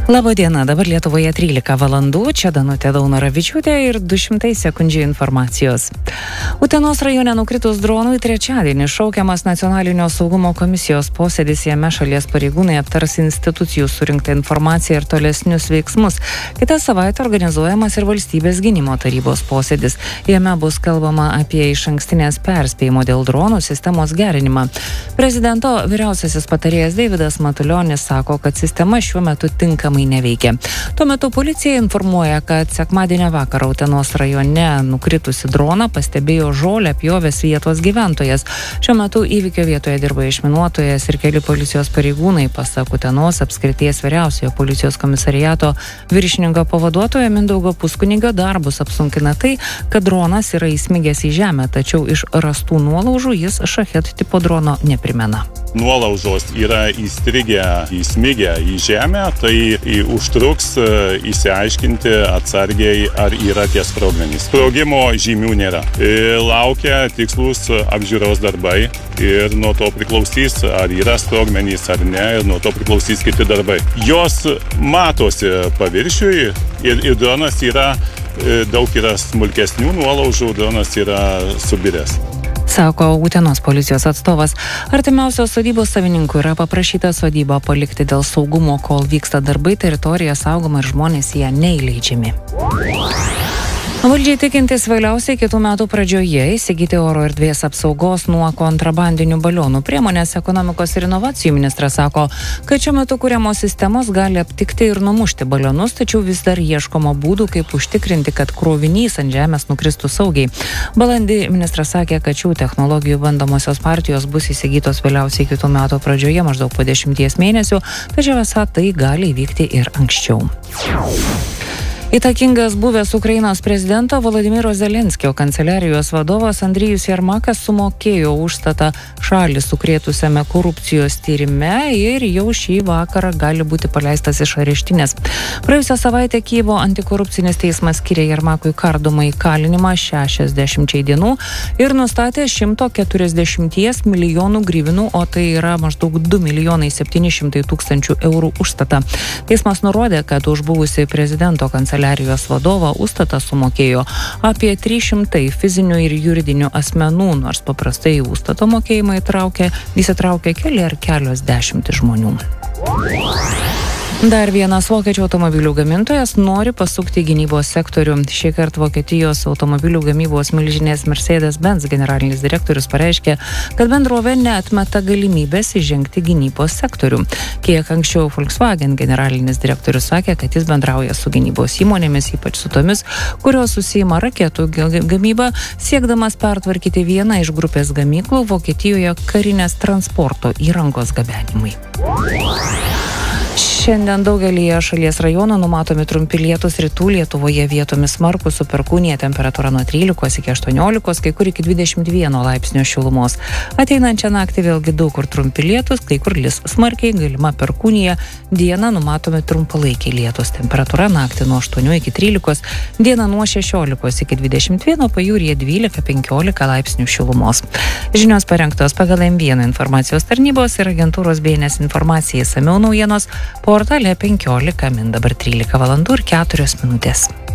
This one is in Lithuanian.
Labą dieną, dabar Lietuvoje 13 valandų, čia Danutė Daunoravičiūtė ir 200 sekundžių informacijos. Utenos rajone nukritus dronui trečiadienį šaukiamas Nacionalinio saugumo komisijos posėdis, jame šalies pareigūnai aptars institucijų surinktą informaciją ir tolesnius veiksmus. Kitą savaitę organizuojamas ir Valstybės gynimo tarybos posėdis. Jame bus kalbama apie išankstinės perspėjimo dėl dronų sistemos gerinimą. Prezidento vyriausiasis patarėjas Deividas Matulionis sako, kad sistema šiuo metu tinkamai neveikia. Tuo metu policija informuoja, kad sekmadienio vakarą Utenos rajone nukritusi droną pastebėjo žolę pjovęs vietos gyventojas. Šiuo metu įvykio vietoje dirba išminuotojas ir keli policijos pareigūnai. Pasak Utenos apskrities vyriausiojo policijos komisariato viršininko pavaduotojo Mindaugo Puskunigio darbus apsunkina tai, kad dronas yra įsmigęs į žemę, tačiau iš rastų nuolaužų jis šachet tipo drono neprimena. Nuolaužos yra įsmigę į žemę, tai užtruks išsiaiškinti atsargiai, ar yra tie sprogmenys. Sprogimo žymių nėra. Laukia tikslus apžiūros darbai ir nuo to priklausys, ar yra sprogmenys ar ne, ir nuo to priklausys kiti darbai. Jos matosi paviršiui ir dronas yra, daug yra smulkesnių nuolaužų, dronas yra subiręs. Sako Utenos policijos atstovas. Artimiausios sodybos savininkų yra paprašyta sodybą palikti dėl saugumo, kol vyksta darbai, teritorija saugoma ir žmonės ją neįleidžiami. Valdžiai tikintis vėliausiai kitų metų pradžioje įsigyti oro erdvės apsaugos nuo kontrabandinių balionų priemonės. Ekonomikos ir inovacijų ministras sako, kad šiuo metu kuriamos sistemos gali aptikti ir numušti balionus, tačiau vis dar ieškoma būdų, kaip užtikrinti, kad krovinys ant žemės nukristų saugiai. Balandį ministras sakė, kad šių technologijų bandomosios partijos bus įsigytos vėliausiai kitų metų pradžioje, maždaug po 10 mėnesių, tačiau esą tai gali įvykti ir anksčiau. Įtakingas buvęs Ukrainos prezidento Volodymyro Zelenskio kanceliarijos vadovas Andrijus Jermakas sumokėjo užstatą šalį sukrėtusiame korupcijos tyrime ir jau šį vakarą gali būti paleistas iš areštinės. Praėjusią savaitę Kijevo antikorupcinis teismas skyrė Jermakui kardomąjį kalinimą 60 dienų ir nustatė 140 milijonų gryvinų, o tai yra maždaug 2,7 milijonų užstatą. Teismas nurodė, kad už buvusį prezidento kanceliarijos vadovą užstatą sumokėjo apie 300 fizinių ir juridinių asmenų, nors paprastai užstato mokėjimą įsitraukia keli ar kelios dešimtys žmonių. Dar vienas vokiečių automobilių gamintojas nori pasukti gynybos sektorių. Šį kartą Vokietijos automobilių gamybos milžinės Mercedes-Benz generalinis direktorius pareiškė, kad bendrovė neatmeta galimybės įžengti gynybos sektorių. Kiek anksčiau Volkswagen generalinis direktorius sakė, kad jis bendrauja su gynybos įmonėmis, ypač su tomis, kurios užsiima raketų gamybą, siekdamas pertvarkyti vieną iš grupės gamyklų Vokietijoje karinės transporto įrangos gabenimui. Šiandien daugelyje šalies rajonų numatomi trumpi lietūs, rytų Lietuvoje vietomis smarkūs, su perkūnija, temperatūra nuo 13 iki 18, kai kur iki 21 laipsnio šilumos. Ateinančią naktį vėlgi daug kur trumpi lietūs, kai kur lis smarkiai, galima perkūnija, dieną numatomi trumpalaikiai lietūs, temperatūra naktį nuo 8 iki 13, dieną nuo 16 iki 21, pajūryje 12-15 laipsnių šilumos. Žinios parengtos pagal M1 informacijos tarnybos ir agentūros BNS informacija. Išsamiau naujienos portale 15 min, dabar 13 valandų ir 4 minutės.